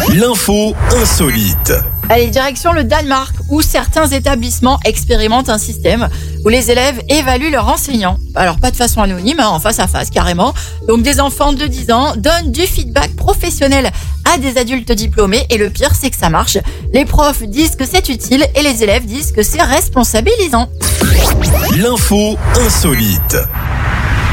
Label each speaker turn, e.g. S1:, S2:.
S1: L'info insolite.
S2: Allez, direction le Danemark, où certains établissements expérimentent un système où les élèves évaluent leurs enseignants. Alors, pas de façon anonyme, en face à face, carrément. Donc, des enfants de 10 ans donnent du feedback professionnel à des adultes diplômés. Et le pire, c'est que ça marche. Les profs disent que c'est utile et les élèves disent que c'est responsabilisant.
S1: L'info insolite.